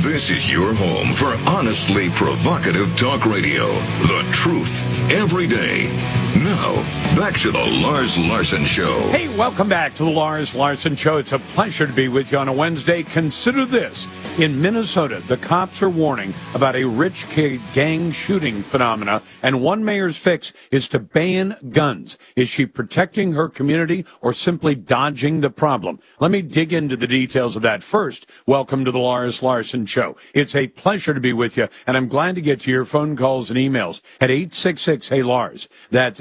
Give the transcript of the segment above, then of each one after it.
This is your home for honestly provocative talk radio. The truth every day. Now, back to the Lars Larson Show. Hey, welcome back to the Lars Larson Show. It's a pleasure to be with you on a Wednesday. Consider this. In Minnesota, the cops are warning about a rich kid gang shooting phenomena, and one mayor's fix is to ban guns. Is she protecting her community or simply dodging the problem? Let me dig into the details of that. First, welcome to the Lars Larson Show. It's a pleasure to be with you, and I'm glad to get to your phone calls and emails at 866-HEY-LARS. That's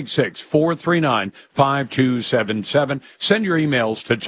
866-439-5277. Send your emails to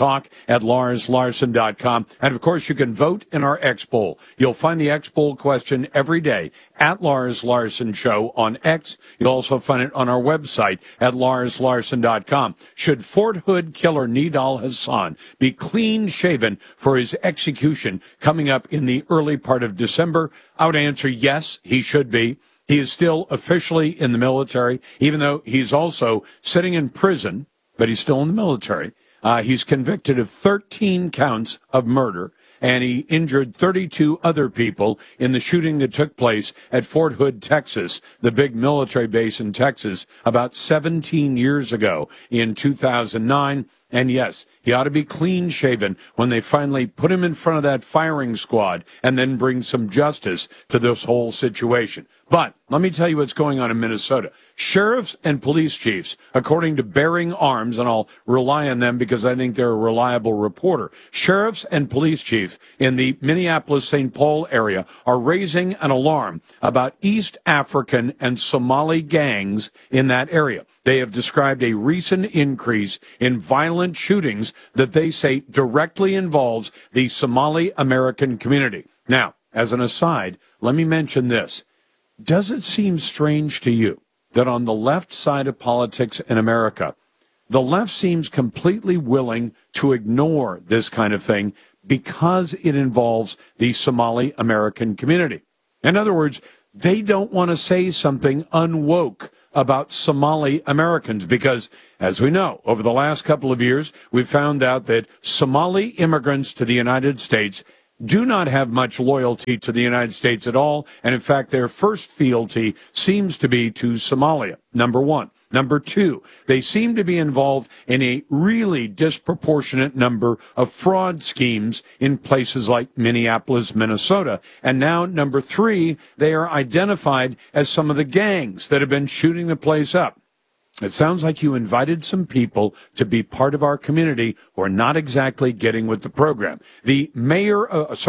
talk@larslarson.com. And, of course, you can vote in our X poll. You'll find the X poll question every day at Lars Larson Show on X. You'll also find it on our website at larslarson.com. Should Fort Hood killer Nidal Hasan be clean-shaven for his execution coming up in the early part of December? I would answer yes, he should be. He is still officially in the military, even though he's also sitting in prison, but he's still in the military. He's convicted of 13 counts of murder, and he injured 32 other people in the shooting that took place at Fort Hood, Texas, the big military base in Texas, about 17 years ago in 2009. And yes, he ought to be clean-shaven when they finally put him in front of that firing squad and then bring some justice to this whole situation. But let me tell you what's going on in Minnesota. Sheriffs and police chiefs, according to Bearing Arms, and I'll rely on them because I think they're a reliable reporter, sheriffs and police chiefs in the Minneapolis-St. Paul area are raising an alarm about East African and Somali gangs in that area. They have described a recent increase in violent shootings that they say directly involves the Somali American community. Now, as an aside, let me mention this. Does it seem strange to you that on the left side of politics in America, the left seems completely willing to ignore this kind of thing because it involves the Somali American community? In other words, they don't want to say something unwoke about Somali Americans because, as we know, over the last couple of years, we've found out that Somali immigrants to the United States do not have much loyalty to the United States at all, and in fact, their first fealty seems to be to Somalia, number one. Number two, they seem to be involved in a really disproportionate number of fraud schemes in places like Minneapolis, Minnesota. And now, number three, they are identified as some of the gangs that have been shooting the place up. It sounds like you invited some people to be part of our community who are not exactly getting with the program. The mayor,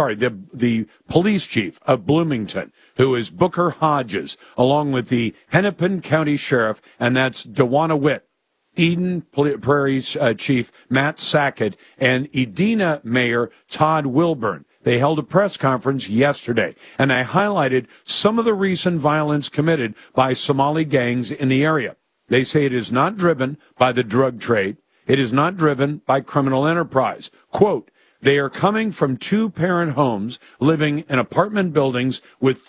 the police chief of Bloomington, who is Booker Hodges, along with the Hennepin County Sheriff, and that's Dewana Witt, Eden Prairie's Chief Matt Sackett, and Edina Mayor Todd Wilburn. They held a press conference yesterday, and they highlighted some of the recent violence committed by Somali gangs in the area. They say it is not driven by the drug trade. It is not driven by criminal enterprise. Quote, they are coming from two-parent homes, living in apartment buildings with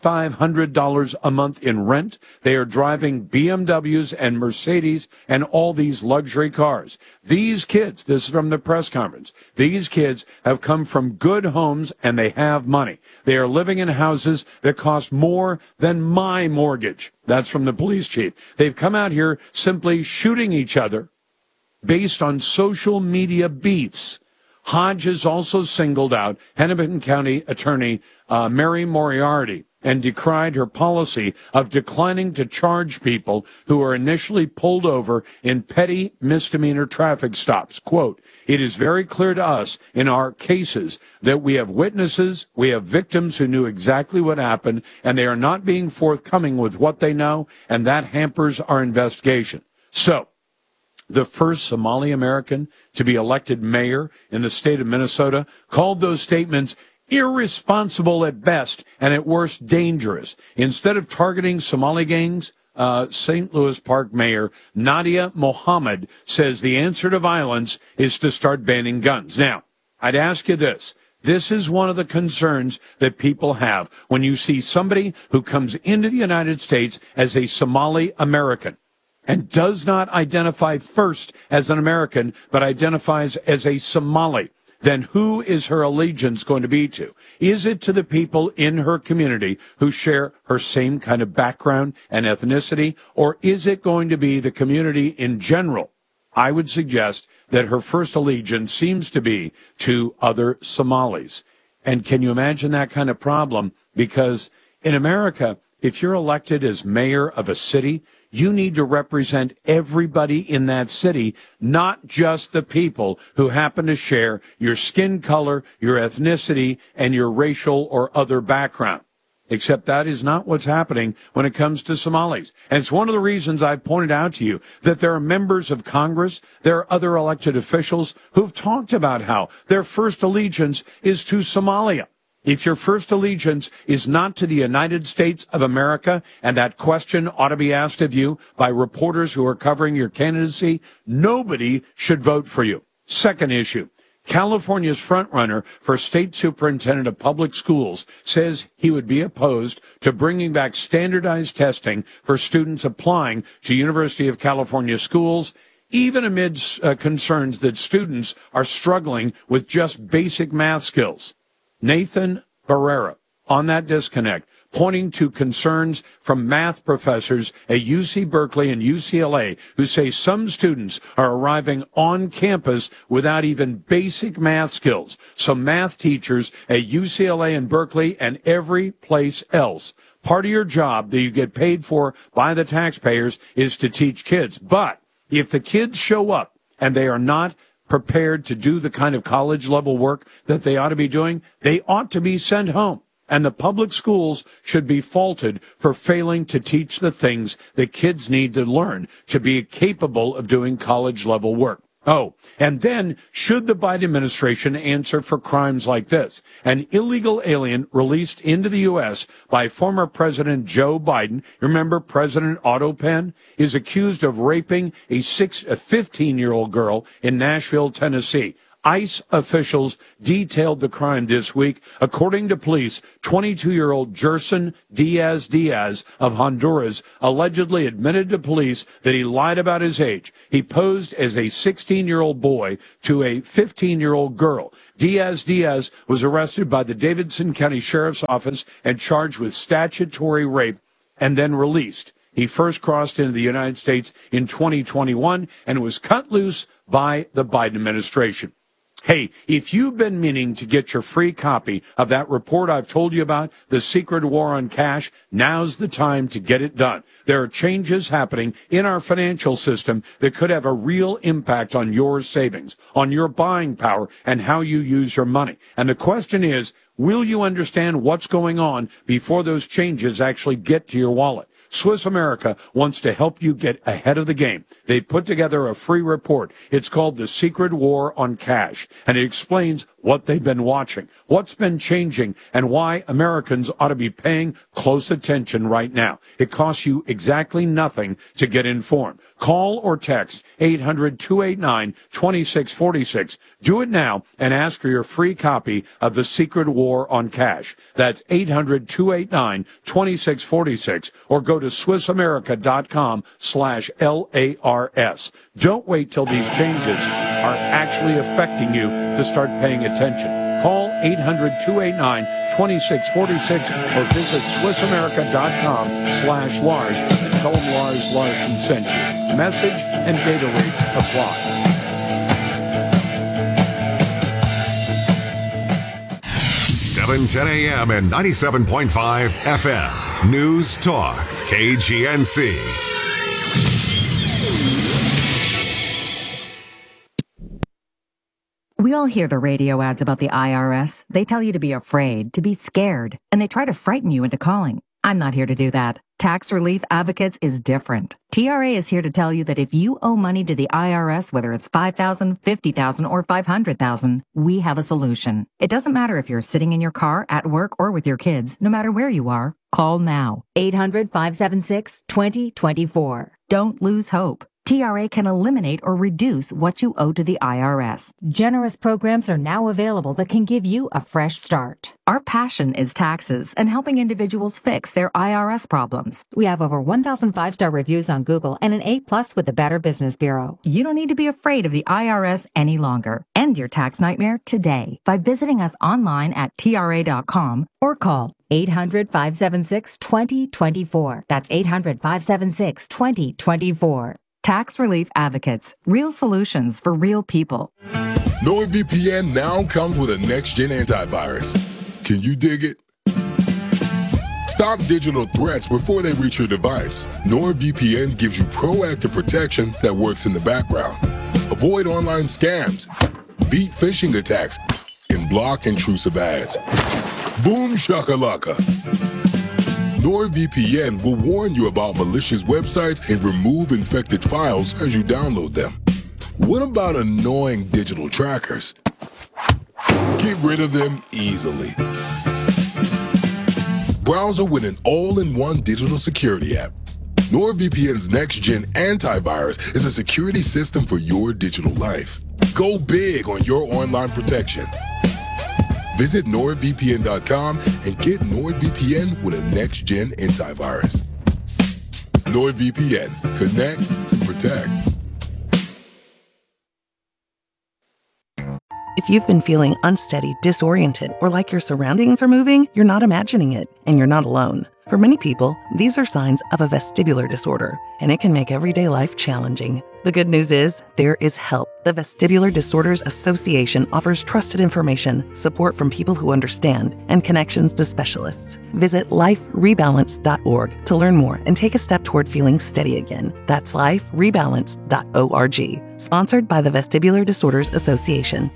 $3,500 a month in rent. They are driving BMWs and Mercedes and all these luxury cars. These kids, this is from the press conference, these kids have come from good homes and they have money. They are living in houses that cost more than my mortgage. That's from the police chief. They've come out here simply shooting each other based on social media beefs. Hodges also singled out Hennepin County Attorney Mary Moriarty and decried her policy of declining to charge people who are initially pulled over in petty misdemeanor traffic stops. Quote, it is very clear to us in our cases that we have witnesses, we have victims who knew exactly what happened, and they are not being forthcoming with what they know, and that hampers our investigation. So, the first Somali American to be elected mayor in the state of Minnesota called those statements irresponsible at best and at worst dangerous. Instead of targeting Somali gangs, St. Louis Park Mayor Nadia Mohammed says the answer to violence is to start banning guns. Now, I'd ask you this. This is one of the concerns that people have when you see somebody who comes into the United States as a Somali American and does not identify first as an American, but identifies as a Somali. then who is her allegiance going to be to? Is it to the people in her community who share her same kind of background and ethnicity, or is it going to be the community in general? I would suggest that her first allegiance seems to be to other Somalis. And can you imagine that kind of problem? Because in America, if you're elected as mayor of a city, you need to represent everybody in that city, not just the people who happen to share your skin color, your ethnicity, and your racial or other background. Except that is not what's happening when it comes to Somalis. And it's one of the reasons I've pointed out to you that there are members of Congress, there are other elected officials who've talked about how their first allegiance is to Somalia. If your first allegiance is not to the United States of America, and that question ought to be asked of you by reporters who are covering your candidacy, nobody should vote for you. Second issue. California's frontrunner for state superintendent of public schools says he would be opposed to bringing back standardized testing for students applying to University of California schools, even amidst concerns that students are struggling with just basic math skills. Nathan Barrera on that disconnect, pointing to concerns from math professors at UC Berkeley and UCLA who say some students are arriving on campus without even basic math skills. So math teachers at UCLA and Berkeley and every place else, part of your job that you get paid for by the taxpayers is to teach kids. But if the kids show up and they are not prepared to do the kind of college level work that they ought to be doing, they ought to be sent home. And the public schools should be faulted for failing to teach the things that kids need to learn to be capable of doing college level work. Oh, and then should the Biden administration answer for crimes like this? An illegal alien released into the U.S. by former President Joe Biden, remember President Otto Penn, is accused of raping a 15-year-old girl in Nashville, Tennessee. ICE officials detailed the crime this week. According to police, 22-year-old Gerson Diaz of Honduras allegedly admitted to police that he lied about his age. He posed as a 16-year-old boy to a 15-year-old girl. Diaz was arrested by the Davidson County Sheriff's Office and charged with statutory rape and then released. He first crossed into the United States in 2021 and was cut loose by the Biden administration. Hey, if you've been meaning to get your free copy of that report I've told you about, The Secret War on Cash, now's the time to get it done. There are changes happening in our financial system that could have a real impact on your savings, on your buying power, and how you use your money. And the question is, will you understand what's going on before those changes actually get to your wallet? Swiss America wants to help you get ahead of the game. They put together a free report. It's called The Secret War on Cash, and it explains what they've been watching, what's been changing, and why Americans ought to be paying close attention right now. It costs you exactly nothing to get informed. Call or text 800-289-2646. Do it now and ask for your free copy of The Secret War on Cash. That's 800-289-2646, or go to SwissAmerica.com/LARS. Don't wait till these changes are actually affecting you to start paying attention. Call 800-289-2646 or visit SwissAmerica.com/Lars and tell them Lars Larson sent you. Message and data rates apply. 7:10 a.m. and 97.5 FM. News Talk, KGNC. We all hear the radio ads about the IRS. They tell you to be afraid, to be scared, and they try to frighten you into calling. I'm not here to do that. Tax Relief Advocates is different. TRA is here to tell you that if you owe money to the IRS, whether it's $5,000, $50,000, or $500,000, we have a solution. It doesn't matter if you're sitting in your car, at work, or with your kids. No matter where you are, call now. 800-576-2024. Don't lose hope. TRA can eliminate or reduce what you owe to the IRS. Generous programs are now available that can give you a fresh start. Our passion is taxes and helping individuals fix their IRS problems. We have over 1,000 5-star reviews on Google and an A+ with the Better Business Bureau. You don't need to be afraid of the IRS any longer. End your tax nightmare today by visiting us online at TRA.com or call 800-576-2024. That's 800-576-2024. Tax Relief Advocates. Real solutions for real people. NordVPN now comes with a next-gen antivirus. Can you dig it? Stop digital threats before they reach your device. NordVPN gives you proactive protection that works in the background. Avoid online scams, beat phishing attacks, and block intrusive ads. Boom shakalaka. NordVPN will warn you about malicious websites and remove infected files as you download them. What about annoying digital trackers? Get rid of them easily. Browser with an all-in-one digital security app. NordVPN's next-gen antivirus is a security system for your digital life. Go big on your online protection. Visit NordVPN.com and get NordVPN with a next-gen antivirus. NordVPN. Connect and protect. If you've been feeling unsteady, disoriented, or like your surroundings are moving, you're not imagining it, and you're not alone. For many people, these are signs of a vestibular disorder, and it can make everyday life challenging. The good news is, there is help. The Vestibular Disorders Association offers trusted information, support from people who understand, and connections to specialists. Visit liferebalance.org to learn more and take a step toward feeling steady again. That's liferebalance.org. Sponsored by the Vestibular Disorders Association.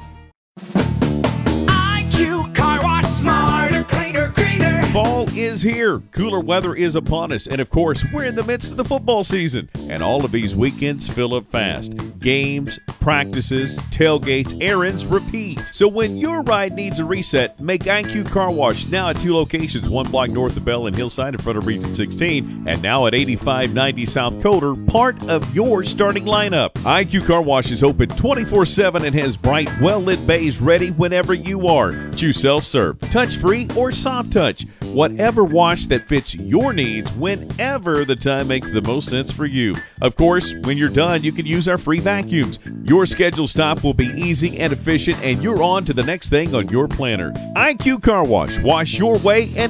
IQ Car Wash, smarter, cleaner, greener. Fall is here. Cooler weather is upon us. And of course, we're in the midst of the football season. And all of these weekends fill up fast. Games, practices, tailgates, errands, repeat. So when your ride needs a reset, make IQ Car Wash now at 2 locations, 1 block north of Bell and Hillside in front of Region 16, and now at 8590 South Coder, part of your starting lineup. IQ Car Wash is open 24/7 and has bright, well-lit bays ready whenever you are. Choose self-serve, touch-free, or soft touch. Whatever wash that fits your needs whenever the time makes the most sense for you. Of course, when you're done, you can use our free vacuums. Your scheduled stop will be easy and efficient, and you're on to the next thing on your planner. IQ Car Wash. Wash your way and